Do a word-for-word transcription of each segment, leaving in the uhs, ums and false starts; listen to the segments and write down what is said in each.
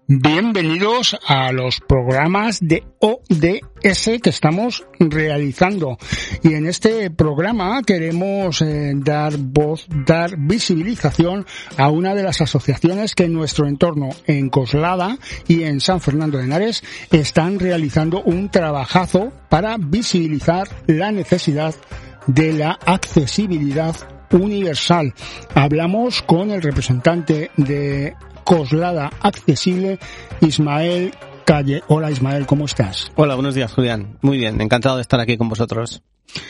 Bienvenidos a los programas de O D S que estamos realizando. Y en este programa queremos eh, dar voz, dar visibilización a una de las asociaciones que en nuestro entorno, en Coslada y en San Fernando de Henares, están realizando un trabajazo para visibilizar la necesidad de la accesibilidad universal. Hablamos con el representante de Coslada Accesible, Ismael Calle. Hola Ismael, ¿cómo estás? Hola, buenos días Julián. Muy bien, encantado de estar aquí con vosotros.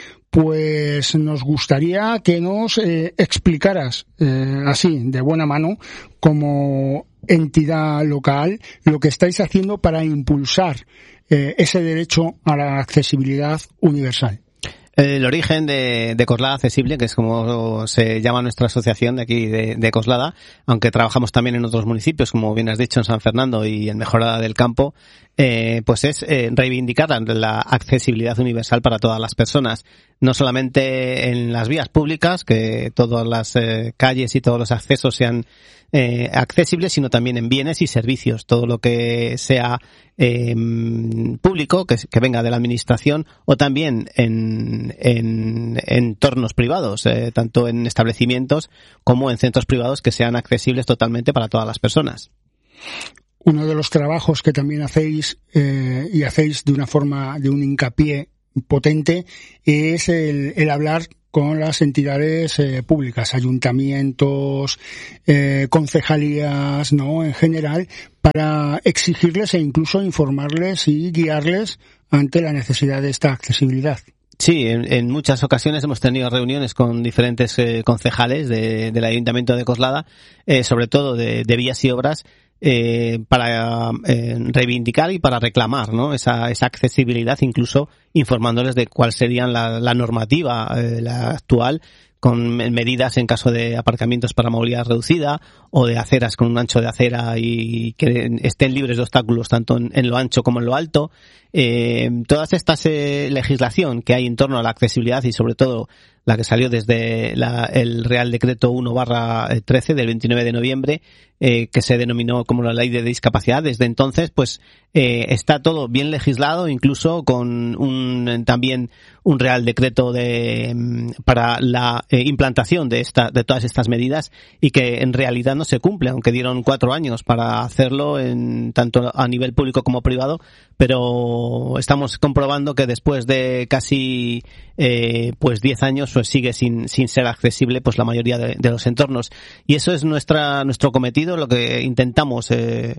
Pues nos gustaría que nos eh, explicaras eh, así, de buena mano, como entidad local, lo que estáis haciendo para impulsar eh, ese derecho a la accesibilidad universal. El origen de, de Coslada Accesible, que es como se llama nuestra asociación de aquí de, de Coslada, aunque trabajamos también en otros municipios, como bien has dicho, en San Fernando y en Mejorada del Campo, eh, pues es eh, reivindicar la, la accesibilidad universal para todas las personas, no solamente en las vías públicas, que todas las eh, calles y todos los accesos sean eh, accesibles, sino también en bienes y servicios, todo lo que sea eh, público, que, que venga de la administración, o también en en, en entornos privados, eh, tanto en establecimientos como en centros privados que sean accesibles totalmente para todas las personas. Uno de los trabajos que también hacéis eh, y hacéis de una forma, de un hincapié potente, es el, el hablar con las entidades eh, públicas, ayuntamientos, eh, concejalías, ¿no? En general, para exigirles e incluso informarles y guiarles ante la necesidad de esta accesibilidad. Sí, en, en muchas ocasiones hemos tenido reuniones con diferentes eh, concejales de, del Ayuntamiento de Coslada, eh, sobre todo de, de vías y obras, eh, para eh, reivindicar y para reclamar, ¿no? Esa, esa accesibilidad, incluso informándoles de cuál sería la, la normativa eh, la actual, con medidas en caso de aparcamientos para movilidad reducida o de aceras con un ancho de acera y que estén libres de obstáculos tanto en, en lo ancho como en lo alto. Eh, todas estas eh, legislación que hay en torno a la accesibilidad y sobre todo la que salió desde la, el Real Decreto uno barra trece del veintinueve de noviembre, eh, que se denominó como la Ley de Discapacidad. Desde entonces, pues, eh, está todo bien legislado, incluso con un, también un Real Decreto de, para la eh, implantación de esta, de todas estas medidas, y que en realidad no se cumple, aunque dieron cuatro años para hacerlo en, tanto a nivel público como privado, pero estamos comprobando que después de casi, eh, pues diez años, pues sigue sin, sin ser accesible, pues la mayoría de, de los entornos. Y eso es nuestra, nuestro cometido, lo que intentamos, eh,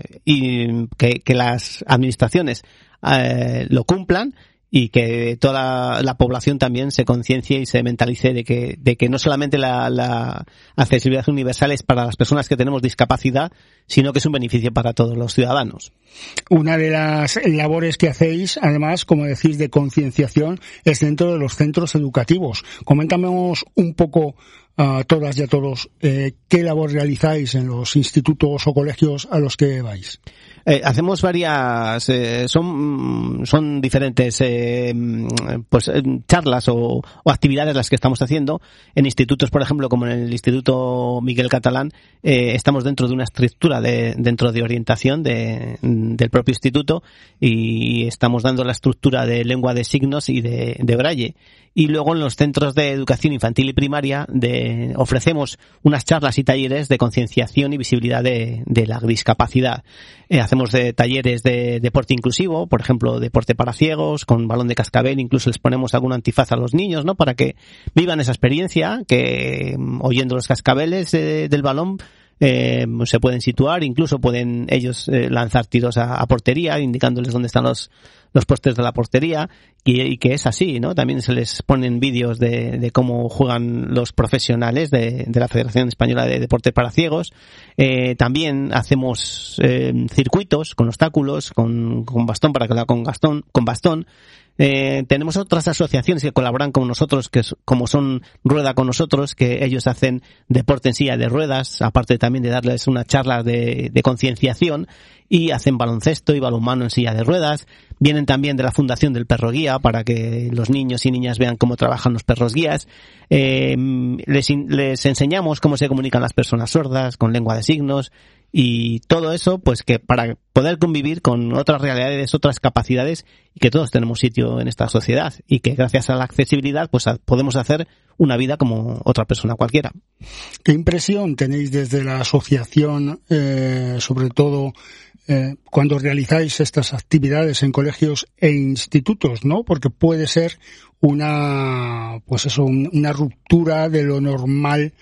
y que, que las administraciones, eh, lo cumplan, y que toda la, la población también se conciencie y se mentalice de que, de que no solamente la, la accesibilidad universal es para las personas que tenemos discapacidad, sino que es un beneficio para todos los ciudadanos. Una de las labores que hacéis, además, como decís, de concienciación, es dentro de los centros educativos. Coméntanos un poco a todas y a todos eh, qué labor realizáis en los institutos o colegios a los que vais. Eh, hacemos varias, eh, son son diferentes eh, pues charlas o, o actividades las que estamos haciendo en institutos, por ejemplo, como en el Instituto Miguel Catalán. Eh, estamos dentro de una estructura de dentro de orientación de, del propio instituto, y estamos dando la estructura de lengua de signos y de, de braille. Y luego en los centros de educación infantil y primaria de, ofrecemos unas charlas y talleres de concienciación y visibilidad de, de la discapacidad. Eh, hacemos de talleres de deporte inclusivo, por ejemplo, deporte para ciegos, con balón de cascabel, incluso les ponemos algún antifaz a los niños, ¿no? Para que vivan esa experiencia, que oyendo los cascabeles eh, del balón, Eh, se pueden situar, incluso pueden ellos eh, lanzar tiros a, a portería, indicándoles dónde están los los postes de la portería, y, y que es así, ¿no? También se les ponen vídeos de, de cómo juegan los profesionales de, de la Federación Española de Deporte para Ciegos. Eh, también hacemos eh, circuitos con obstáculos, con, con bastón, para que la con bastón, con bastón. Eh, tenemos otras asociaciones que colaboran con nosotros, que es, como son Rueda con Nosotros, que ellos hacen deporte en silla de ruedas, aparte también de darles una charla de, de concienciación, y hacen baloncesto y balonmano en silla de ruedas. Vienen también de la Fundación del Perro Guía, para que los niños y niñas vean cómo trabajan los perros guías. Eh, les, les enseñamos cómo se comunican las personas sordas con lengua de signos, y todo eso, pues que para poder convivir con otras realidades, otras capacidades, y que todos tenemos sitio en esta sociedad, y que gracias a la accesibilidad pues podemos hacer una vida como otra persona cualquiera. ¿Qué impresión tenéis desde la asociación, eh, sobre todo eh, cuando realizáis estas actividades en colegios e institutos, ¿no? Porque puede ser una, pues eso, una ruptura de lo normal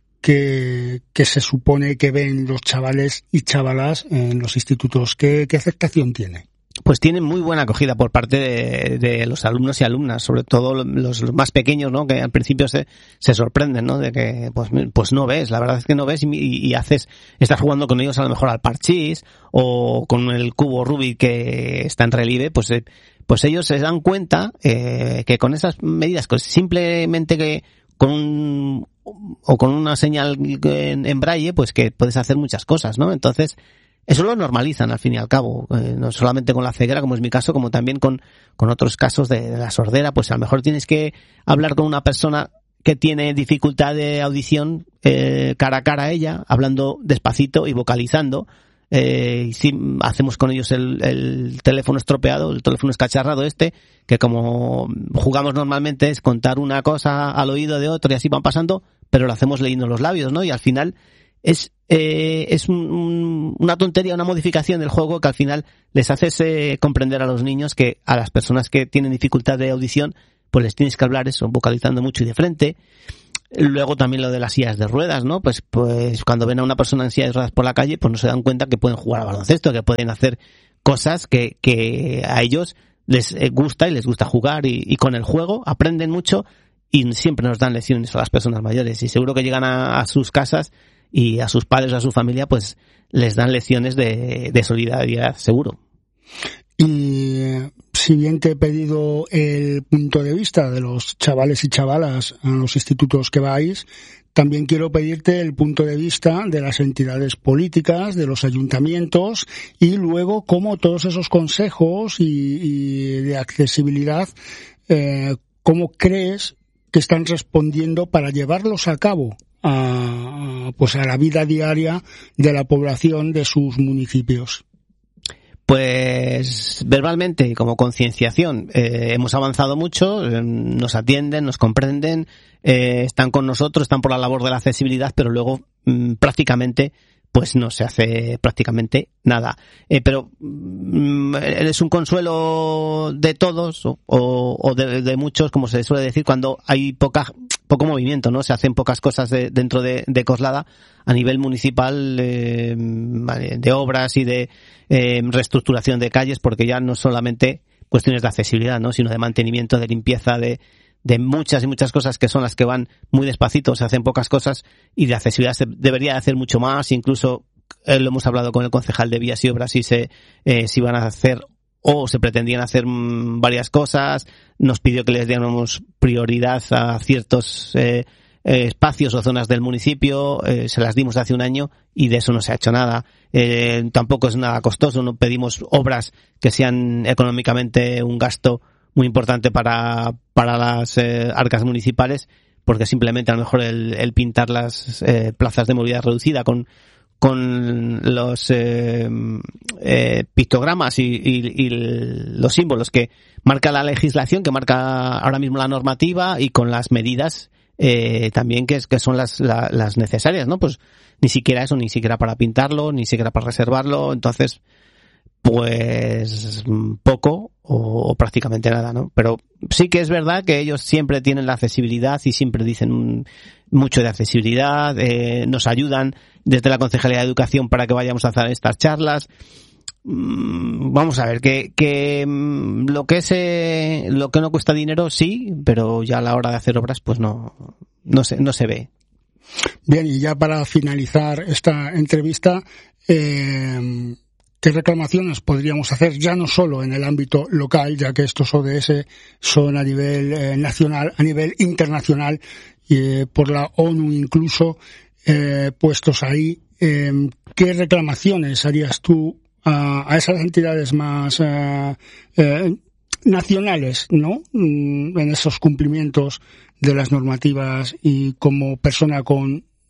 que, que se supone que ven los chavales y chavalas en los institutos. ¿Qué, qué aceptación tiene? Pues tienen muy buena acogida por parte de, de los alumnos y alumnas, sobre todo los, los más pequeños, ¿no? Que al principio se, se sorprenden, ¿no? De que, pues, pues no ves, la verdad es que no ves y, y haces, estás jugando con ellos a lo mejor al parchís o con el cubo Rubik que está en relieve, pues, eh, pues ellos se dan cuenta, eh, que con esas medidas, pues simplemente que con un, o con una señal en, en braille, pues que puedes hacer muchas cosas, ¿no? Entonces, eso lo normalizan al fin y al cabo, eh, no solamente con la ceguera, como es mi caso, como también con, con otros casos de, de la sordera. Pues a lo mejor tienes que hablar con una persona que tiene dificultad de audición eh, cara a cara a ella, hablando despacito y vocalizando. Eh, y si hacemos con ellos el, el teléfono estropeado, el teléfono escacharrado este, que como jugamos normalmente es contar una cosa al oído de otro y así van pasando, pero lo hacemos leyendo los labios, ¿no? Y al final es eh, es un, un, una tontería, una modificación del juego que al final les haces eh, comprender a los niños que a las personas que tienen dificultad de audición pues les tienes que hablar eso, vocalizando mucho y de frente. Luego también lo de las sillas de ruedas, ¿no? Pues pues cuando ven a una persona en silla de ruedas por la calle, pues no se dan cuenta que pueden jugar a baloncesto, que pueden hacer cosas que, que a ellos les gusta y les gusta jugar, y, y con el juego aprenden mucho y siempre nos dan lecciones a las personas mayores, y seguro que llegan a, a sus casas y a sus padres o a su familia pues les dan lecciones de, de solidaridad, seguro. Y si bien te he pedido el punto de vista de los chavales y chavalas a los institutos que vais, también quiero pedirte el punto de vista de las entidades políticas, de los ayuntamientos, y luego cómo todos esos consejos y, y de accesibilidad, eh, cómo crees que están respondiendo para llevarlos a cabo a, pues a la vida diaria de la población de sus municipios. Pues verbalmente y como concienciación eh, hemos avanzado mucho, eh, nos atienden, nos comprenden, eh, están con nosotros, están por la labor de la accesibilidad, pero luego mmm, prácticamente pues no se hace prácticamente nada. Eh, pero mmm, es un consuelo de todos o, o de, de muchos, como se suele decir, cuando hay poca poco movimiento, ¿no? Se hacen pocas cosas de, dentro de, de Coslada a nivel municipal, eh, de obras y de eh, reestructuración de calles, porque ya no solamente cuestiones de accesibilidad, ¿no? Sino de mantenimiento, de limpieza, de de muchas y muchas cosas que son las que van muy despacito, se hacen pocas cosas, y de accesibilidad se debería hacer mucho más. Incluso eh, lo hemos hablado con el concejal de Vías y Obras y se eh, si van a hacer o se pretendían hacer mmm, varias cosas. Nos pidió que les diéramos prioridad a ciertos eh, eh, espacios o zonas del municipio, eh, se las dimos hace un año y de eso no se ha hecho nada. Eh, tampoco es nada costoso, no pedimos obras que sean económicamente un gasto muy importante para para las eh, arcas municipales, porque simplemente a lo mejor el, el pintar las eh, plazas de movilidad reducida con con los eh, eh, pictogramas y, y, y los símbolos que marca la legislación, que marca ahora mismo la normativa, y con las medidas eh, también que, que son las, la, las necesarias, ¿no? Pues ni siquiera eso, ni siquiera para pintarlo, ni siquiera para reservarlo. Entonces, pues poco o, o prácticamente nada, ¿no? Pero sí que es verdad que ellos siempre tienen la accesibilidad y siempre dicen mucho de accesibilidad, eh, nos ayudan desde la Concejalía de Educación para que vayamos a hacer estas charlas. Mm, vamos a ver, que, que mm, lo que es eh, lo que no cuesta dinero sí, pero ya a la hora de hacer obras pues no, no se, no se ve. Bien, y ya para finalizar esta entrevista, eh, ¿qué reclamaciones podríamos hacer ya no solo en el ámbito local, ya que estos O D S son a nivel eh, nacional, a nivel internacional, y eh, por la ONU incluso, eh, puestos ahí? Eh, ¿Qué reclamaciones harías tú a, a esas entidades más eh, eh, nacionales, ¿no? En esos cumplimientos de las normativas, y como persona con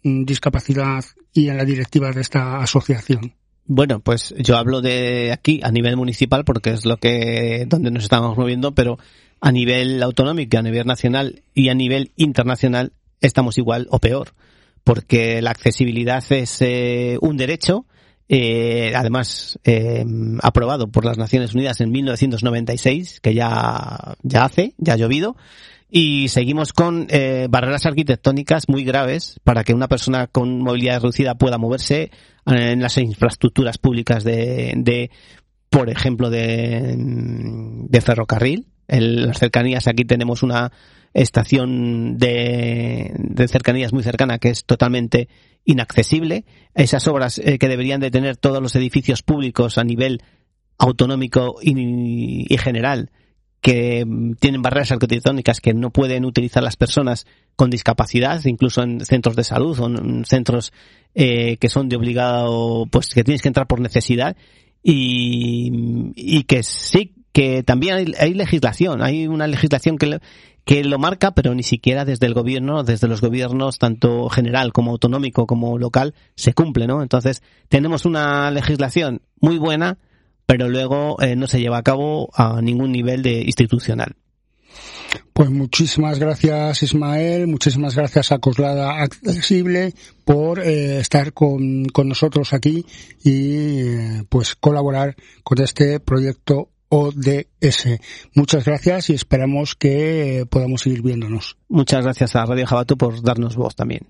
discapacidad y en la directiva de esta asociación? Bueno, pues yo hablo de aquí a nivel municipal porque es lo que donde nos estamos moviendo, pero a nivel autonómico, a nivel nacional y a nivel internacional estamos igual o peor, porque la accesibilidad es eh, un derecho, eh, además eh, aprobado por las Naciones Unidas en mil novecientos noventa y seis, que ya ya hace, ya ha llovido. Y seguimos con eh, barreras arquitectónicas muy graves para que una persona con movilidad reducida pueda moverse en las infraestructuras públicas de, de por ejemplo, de, de ferrocarril. En las cercanías aquí tenemos una estación de, de cercanías muy cercana que es totalmente inaccesible. Esas obras eh, que deberían de tener todos los edificios públicos a nivel autonómico y, y general, que tienen barreras arquitectónicas que no pueden utilizar las personas con discapacidad, incluso en centros de salud o en centros eh, que son de obligado, pues que tienes que entrar por necesidad, y, y que sí, que también hay, hay legislación, hay una legislación que, que lo marca, pero ni siquiera desde el gobierno, desde los gobiernos, tanto general como autonómico como local, se cumple, ¿no? Entonces, tenemos una legislación muy buena, pero luego eh, no se lleva a cabo a ningún nivel de institucional. Pues muchísimas gracias, Ismael, muchísimas gracias a Coslada Accesible por eh, estar con, con nosotros aquí y eh, pues colaborar con este proyecto O D S. Muchas gracias y esperamos que eh, podamos seguir viéndonos. Muchas gracias a Radio Jabatu por darnos voz también.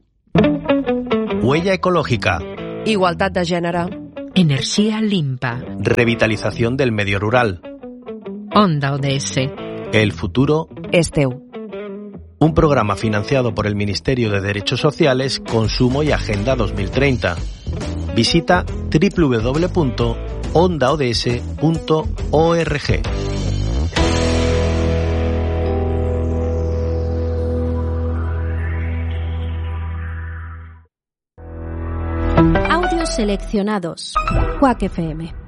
Huella ecológica. Igualdad de género. Energía limpa. Revitalización del medio rural. Onda O D S. El futuro és teu. Un programa financiado por el Ministerio de Derechos Sociales, Consumo y Agenda dos mil treinta. Visita doble u doble u doble u punto onda o d s punto org. Audios seleccionados. Quack F M.